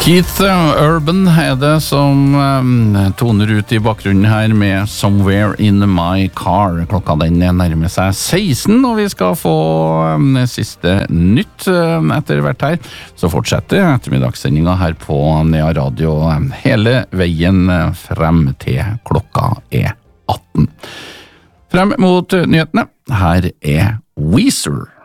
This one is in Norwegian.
Keith Urban det som toner ut I bakgrunnen her med Somewhere in my car. Klokka den nærmer seg 16, og vi skal få siste nytt etter hvert her. Så fortsetter ettermiddagssendingen her på Nea Radio hele veien frem til klokka 18. Frem mot nyhetene, her Weezer.